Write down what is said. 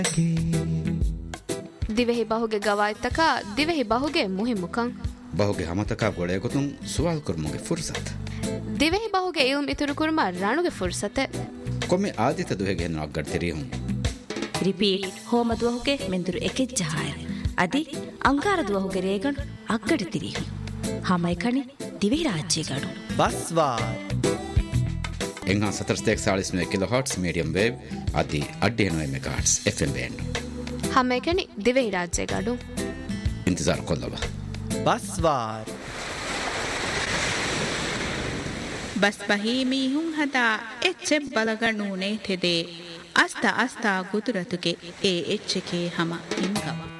ದಿವೆಹಿ ಬಾಹುಗೆ ಗವಾಯ್ತಕ ದಿವೆಹಿ ಬಾಹುಗೆ ಮುಹಿಮ್ಮುಕಂ ಬಾಹುಗೆ ಹಮತಕ ಗೊಳೆ ಗೊತುಂ ಸುವಾಲ್ ಕುರ್ಮುಗೆ ಫುರ್ಸತ್ ದಿವೆಹಿ ಬಾಹುಗೆ ಇಲ್ಮ್ ಇತುರು ಕುರ್ಮ ರಾಣುಗೆ ಫುರ್ಸತೆ ಕೊಮ್ಮೆ ಆದಿತ ದುಹೆಗೆ ಹೆನ್ನು ಅಗ್ಗಡ್ತಿರಿ ಹುಂ repeat ಹೋಮ ದುವಹುಗೆ ಮೆಂದುರು ಎಕೆಜ್ ಜಹಾಯ ಅದಿ ಅಂಗಾರ ದುವಹುಗೆ ರೇಗಣು ಅಗ್ಗಡ್ತಿರಿ ಹಮೈ ಕಣಿ ದಿವೆಹಿ ರಾಜ್ಯ ಗಡು ಬಸ್ವಾರ್ ಎಂಗಾ 740 ಕಿಲೋಹರ್ಟ್ಸ್ ಮೀಡಿಯಂ ವೇವ್ ಅದಿ 890 ಮೆಗಾಹರ್ಟ್ಸ್ ಎಫ್ಎಂ ಬ್ಯಾಂಡ್ ಹಮೈ ಕಣಿ ದಿವೆಹಿ ರಾಜ್ಯ ಗಡು ಇಂತಜಾರ್ ಕೊಲ್ಲವ ಬಸ್ವಾರ್ ಬಸ್ ಬಹೀಮಿ ಹುಂ ಹದಾ ಎಚ್ಚೆ ಬಲಗಣೂನೆ ಥೆದೆ ಅಸ್ತ ಗುತುರತುಗೆ ಎಚ್ಚೆಕೆ ಹಮ ಹಿಂಗವ